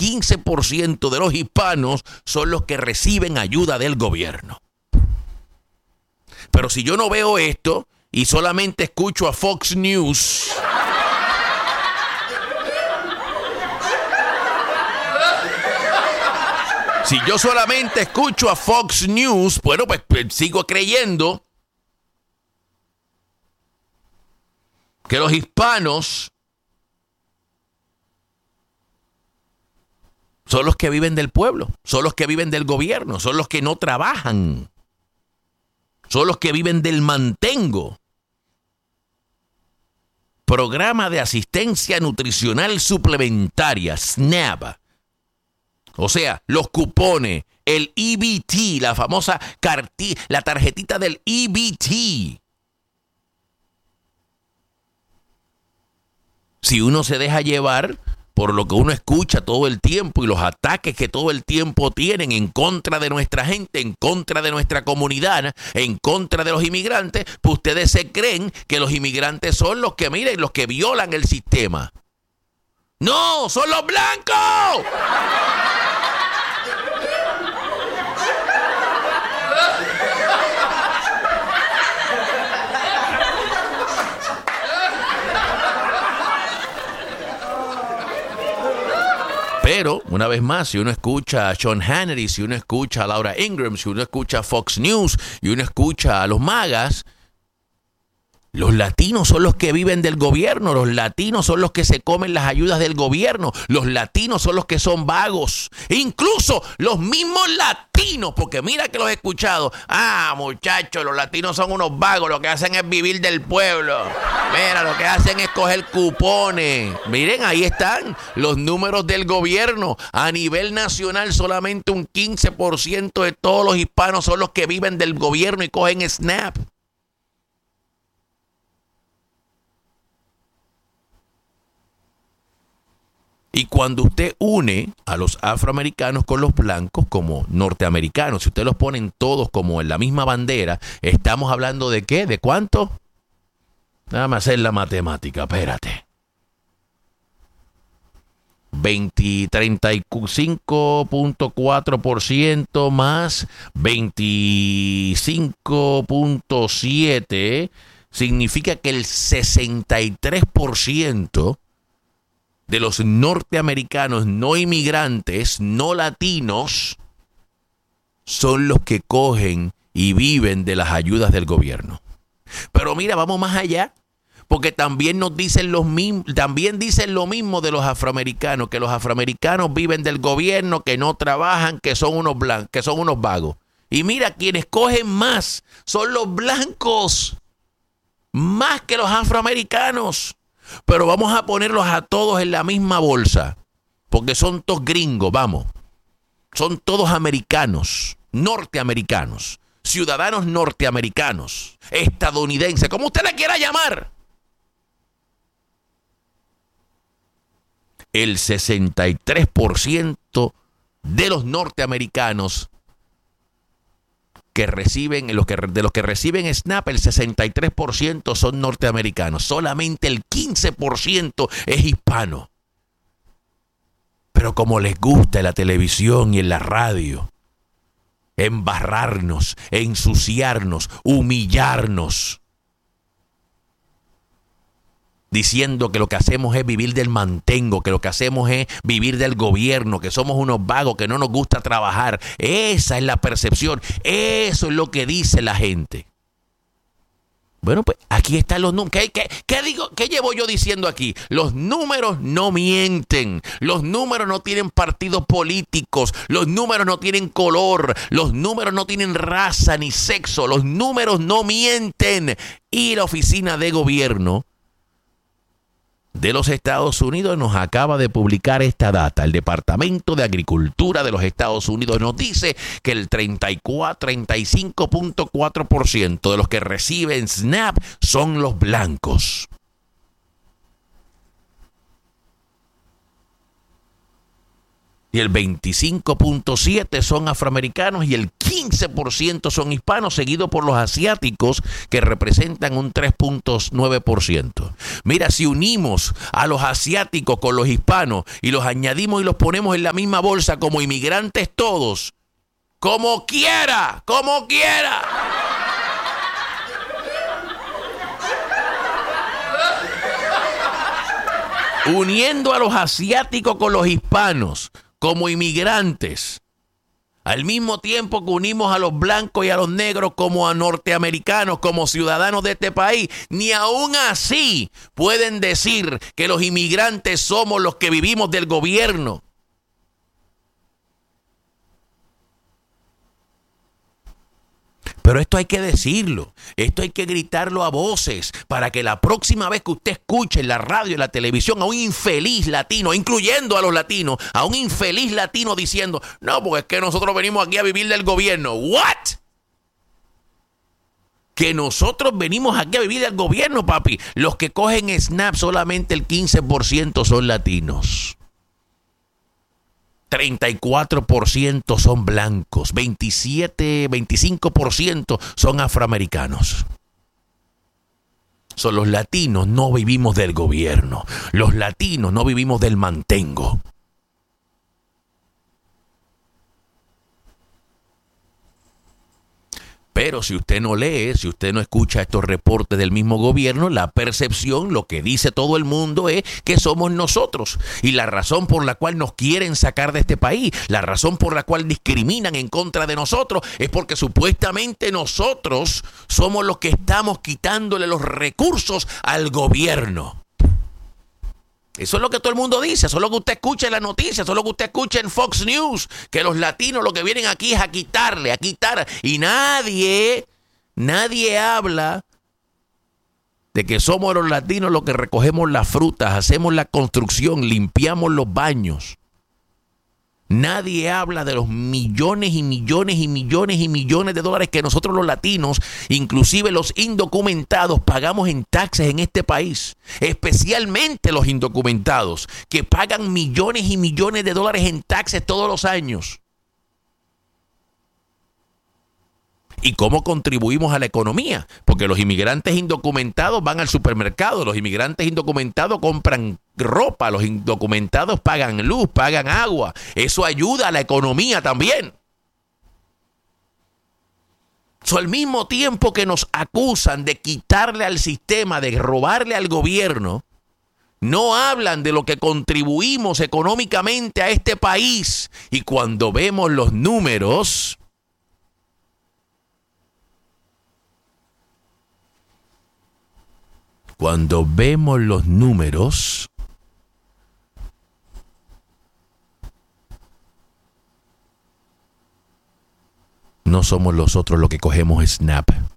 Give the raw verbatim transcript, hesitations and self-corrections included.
quince por ciento de los hispanos son los que reciben ayuda del gobierno. Pero si yo no veo esto y solamente escucho a Fox News, si yo solamente escucho a Fox News, bueno, pues, pues sigo creyendo que los hispanos son los que viven del pueblo, son los que viven del gobierno, son los que no trabajan, son los que viven del mantengo. Programa de Asistencia Nutricional Suplementaria, SNAP. O sea, los cupones, el E B T, la famosa carti- la tarjetita del E B T. Si uno se deja llevar por lo que uno escucha todo el tiempo y los ataques que todo el tiempo tienen en contra de nuestra gente, en contra de nuestra comunidad, en contra de los inmigrantes, pues ustedes se creen que los inmigrantes son los que, miren, los que violan el sistema. ¡No! ¡Son los blancos! Pero, una vez más, si uno escucha a Sean Hannity, si uno escucha a Laura Ingraham, si uno escucha a Fox News y uno escucha a los magas, los latinos son los que viven del gobierno, los latinos son los que se comen las ayudas del gobierno, los latinos son los que son vagos, incluso los mismos latinos, porque mira que los he escuchado, ah muchachos, los latinos son unos vagos, lo que hacen es vivir del pueblo, mira, lo que hacen es coger cupones, miren, ahí están los números del gobierno, a nivel nacional solamente un quince por ciento de todos los hispanos son los que viven del gobierno y cogen SNAP. Y cuando usted une a los afroamericanos con los blancos como norteamericanos, si usted los ponen todos como en la misma bandera, estamos hablando de ¿qué? ¿De cuánto? Déjame hacer la matemática, espérate. veinte, treinta y cinco punto cuatro por ciento más veinticinco punto siete significa que el sesenta y tres por ciento de los norteamericanos no inmigrantes, no latinos, son los que cogen y viven de las ayudas del gobierno. Pero mira, vamos más allá, porque también nos dicen los mismos, también dicen lo mismo de los afroamericanos, que los afroamericanos viven del gobierno, que no trabajan, que son unos blancos, que son unos vagos. Y mira, quienes cogen más son los blancos, más que los afroamericanos. Pero vamos a ponerlos a todos en la misma bolsa, porque son todos gringos, vamos. Son todos americanos, norteamericanos, ciudadanos norteamericanos, estadounidenses, como usted le quiera llamar. El sesenta y tres por ciento de los norteamericanos que reciben, los que, de los que reciben SNAP, el sesenta y tres por ciento son norteamericanos. Solamente el quince por ciento es hispano. Pero como les gusta en la televisión y en la radio, embarrarnos, ensuciarnos, humillarnos, diciendo que lo que hacemos es vivir del mantengo, que lo que hacemos es vivir del gobierno, que somos unos vagos, que no nos gusta trabajar. Esa es la percepción, eso es lo que dice la gente. Bueno, pues aquí están los números. ¿Qué, qué, qué digo? ¿Qué llevo yo diciendo aquí? Los números no mienten. Los números no tienen partidos políticos. Los números no tienen color. Los números no tienen raza ni sexo. Los números no mienten. Y la oficina de gobierno de los Estados Unidos nos acaba de publicar esta data. El Departamento de Agricultura de los Estados Unidos nos dice que el treinta y cuatro, treinta y cinco punto cuatro por ciento de los que reciben SNAP son los blancos. y el veinticinco punto siete por ciento son afroamericanos y el quince por ciento son hispanos, seguido por los asiáticos, que representan un tres punto nueve por ciento. Mira, si unimos a los asiáticos con los hispanos y los añadimos y los ponemos en la misma bolsa como inmigrantes todos, como quiera, como quiera. Uniendo a los asiáticos con los hispanos como inmigrantes, al mismo tiempo que unimos a los blancos y a los negros como a norteamericanos, como ciudadanos de este país, ni aún así pueden decir que los inmigrantes somos los que vivimos del gobierno. Pero esto hay que decirlo, esto hay que gritarlo a voces para que la próxima vez que usted escuche en la radio, en la televisión, a un infeliz latino, incluyendo a los latinos, a un infeliz latino diciendo, no, porque es que nosotros venimos aquí a vivir del gobierno. ¿What? Que nosotros venimos aquí a vivir del gobierno, papi. Los que cogen SNAP solamente el quince por ciento son latinos. treinta y cuatro por ciento son blancos, veintisiete, veinticinco por ciento son afroamericanos. Son los latinos, no vivimos del gobierno. Los latinos no vivimos del mantengo. Pero si usted no lee, si usted no escucha estos reportes del mismo gobierno, la percepción, lo que dice todo el mundo es que somos nosotros. Y la razón por la cual nos quieren sacar de este país, la razón por la cual discriminan en contra de nosotros, es porque supuestamente nosotros somos los que estamos quitándole los recursos al gobierno. Eso es lo que todo el mundo dice, eso es lo que usted escucha en las noticias, eso es lo que usted escucha en Fox News, que los latinos lo que vienen aquí es a quitarle, a quitar, y nadie, nadie habla de que somos los latinos los que recogemos las frutas, hacemos la construcción, limpiamos los baños. Nadie habla de los millones y millones y millones y millones de dólares que nosotros los latinos, inclusive los indocumentados, pagamos en taxes en este país. Especialmente los indocumentados, que pagan millones y millones de dólares en taxes todos los años. ¿Y cómo contribuimos a la economía? Porque los inmigrantes indocumentados van al supermercado, los inmigrantes indocumentados compran ropa, los indocumentados pagan luz, pagan agua. Eso ayuda a la economía también. So, al mismo tiempo que nos acusan de quitarle al sistema, de robarle al gobierno, no hablan de lo que contribuimos económicamente a este país. Y cuando vemos los números, cuando vemos los números, no somos nosotros los que cogemos SNAP.